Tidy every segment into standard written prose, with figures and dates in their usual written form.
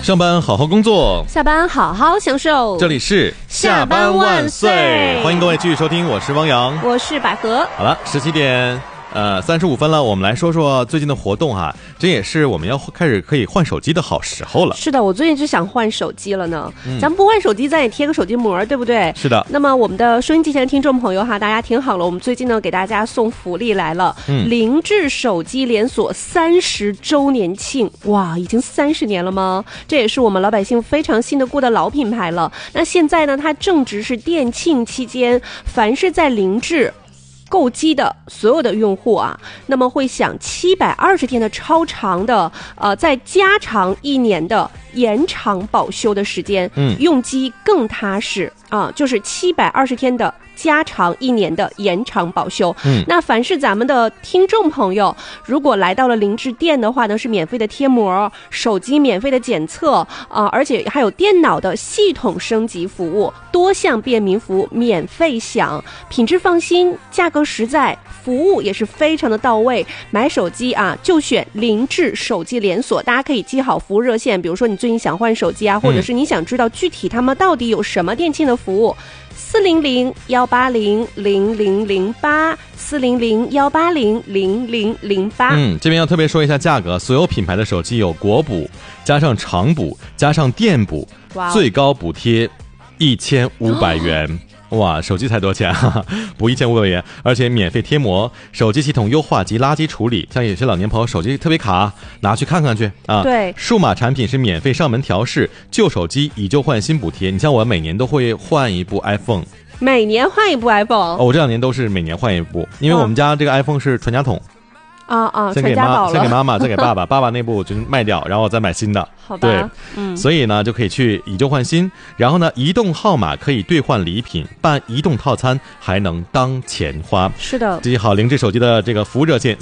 上班好好工作， 下班好好享受。 这里是下班万岁， 欢迎各位继续收听，我是汪洋， 我是百合。 好了，17点35分了，我们来说说最近的活动哈，这也是我们要开始可以换手机的好时候了。 是的，我最近就想换手机了呢。咱们不换手机，咱也贴个手机膜，对不对？ 是的。 那么我们的收音机前的听众朋友哈，大家听好了，我们最近呢给大家送福利来了。凌志手机连锁30周年庆，哇，已经30年了吗？这也是我们老百姓非常信得过的老品牌了。那现在呢，它正值是店庆期间，凡是在凌志购机的所有的用户啊，那么会享720天的超长的再加长1年的延长保修的时间，用机更踏实啊，就是720天的加长1年的延长保修。那凡是咱们的听众朋友，如果来到了凌志店的话呢，是免费的贴膜，手机免费的检测而且还有电脑的系统升级服务，多项便民服务免费享，品质放心，价格实在，服务也是非常的到位。买手机啊，就选凌志手机连锁，大家可以记好服务热线，比如说你最近想换手机啊，或者是你想知道具体他们到底有什么店庆的服务，400-180-0008，400-180-0008。 这边要特别说一下价格，所有品牌的手机有国补加上长补加上电补，最高补贴1500元。哇，手机才多钱啊，补1500元，而且免费贴膜，手机系统优化及垃圾处理。像有些老年朋友手机特别卡，拿去看看去啊。 对， 数码产品是免费上门调试，旧手机以旧换新补贴。你像我每年都会换一部 iPhone， 每年换一部 iPhone。 我这2年都是每年换一部，因为我们家这个 iPhone 是传家桶。先给妈妈，再给爸爸，爸爸那部就卖掉，然后我再买新的。 好吧， 对，所以呢就可以去以旧换新，然后呢移动号码可以兑换礼品，办移动套餐还能当钱花。 是的， 记好凌志手机的这个服务热线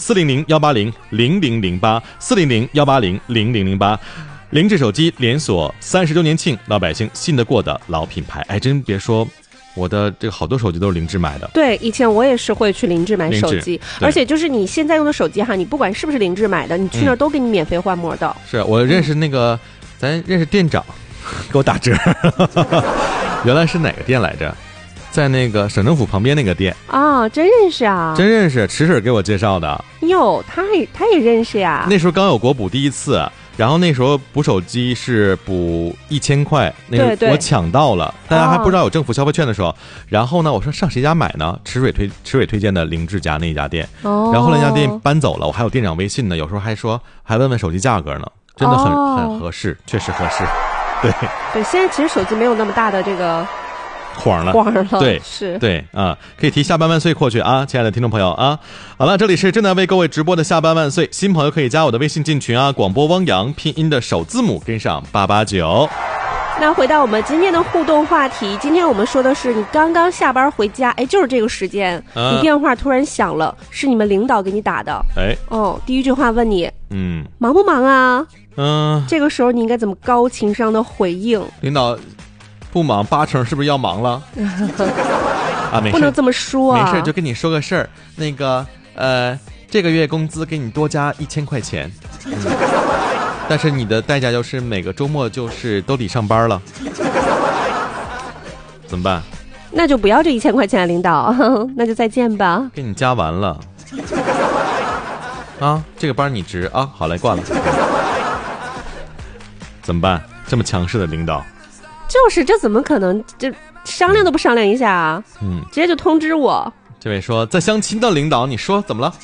400-180-0008，400-180-0008。凌志手机连锁30周年庆，老百姓信得过的老品牌。哎，真别说。我的这个好多手机都是凌志买的。对， 以前我也是会去凌志买手机，而且就是你现在用的手机哈，你不管是不是凌志买的，你去那儿都给你免费换膜的。 是我认识那个，咱认识店长，给我打折。原来是哪个店来着？在那个省政府旁边那个店啊，真认识啊？真认识，池水给我介绍的。 哟，他也认识呀？ 那时候刚有国补第一次。然后那时候补手机是补1000块，那个我抢到了，大家还不知道有政府消费券的时候。然后呢，我说上谁家买呢？池水推荐的凌志家那一家店。然后后来那家店搬走了，我还有店长微信呢，有时候还问问手机价格呢，真的很合适，确实合适。对， 现在其实手机没有那么大的这个。 晃了，对， 是， 对啊，可以提下班万岁过去啊，亲爱的听众朋友啊。好了，这里是正在为各位直播的下班万岁，新朋友可以加我的微信进群啊，广播汪洋拼音的首字母跟上889。 那回到我们今天的互动话题，今天我们说的是你刚刚下班回家，就是这个时间，你电话突然响了，是你们领导给你打的，第一句话问你，忙不忙啊？这个时候你应该怎么高情商的回应？ 领导。不忙，8成是不是要忙了？啊，没事， 不能这么说啊。 没事，就跟你说个事儿，那个这个月工资给你多加1000块钱，但是你的代价就是每个周末就是都得上班了，怎么办？ 那就不要这1000块钱，领导，那就再见吧。 给你加完了，啊，这个班你值啊，好嘞，挂了。怎么办？这么强势的领导。 就是这怎么可能？这商量都不商量一下啊！直接就通知我。 这位说在相亲的领导，你说怎么了？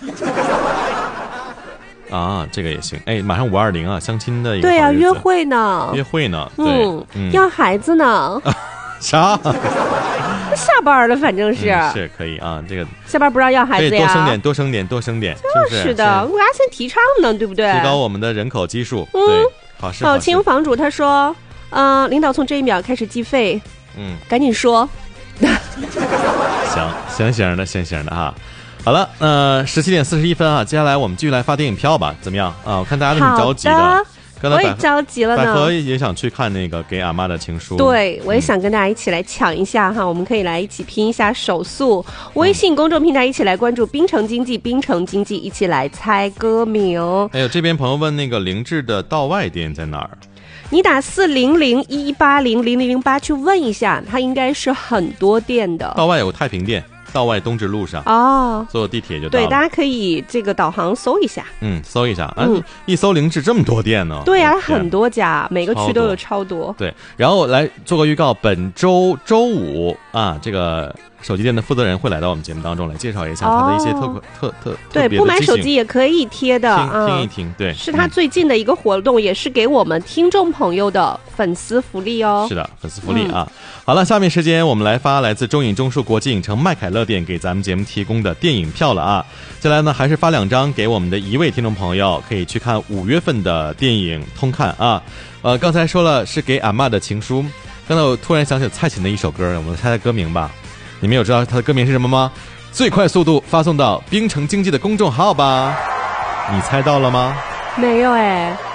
啊，这个也行。哎，马上520啊，相亲的一个对啊，约会呢， 对， 要孩子呢。 啥？ 下班了，反正是是可以啊。这个下班不让要孩子呀， 多生点， 就是的，我还先提倡呢，对不对？ 提高我们的人口基数。对，好事。 好，亲房主他说。领导从这1秒开始计费，赶紧说。 行的哈。好了，17点41分啊，接下来我们继续来发电影票吧，怎么样啊？我看大家都很着急的。 我也着急了呢。 百合也想去看那个给阿妈的情书。 对，我也想跟大家一起来抢一下哈，我们可以来一起拼一下手速。微信公众平台一起来关注滨城经济，滨城经济一起来猜歌名。 还有这边朋友问那个凌志的道外店在哪儿？ 你打400-180-0008去问一下，它应该是很多店的。 道外有太平店，道外东直路上坐地铁就到了。 对，大家可以这个导航搜一下， 搜一下一搜凌志这么多店呢。 对啊，很多家，每个区都有超多。 对，然后来做个预告，本周周五这个手机店的负责人会来到我们节目当中来介绍一下他的一些特对，不买手机也可以贴的， 听一听。对， 是他最近的一个活动，也是给我们听众朋友的粉丝福利哦。 是的，粉丝福利好了，下面时间我们来发来自中影中数国际影城麦凯乐店给咱们节目提供的电影票了接下来呢，还是发2张给我们的一位听众朋友，可以去看5月份的电影通看刚才说了是给俺妈的情书，刚才我突然想起蔡琴的一首歌，我们猜猜歌名吧。你们有知道它的歌名是什么吗？最快速度发送到冰城经济的公众号吧。你猜到了吗？ 没有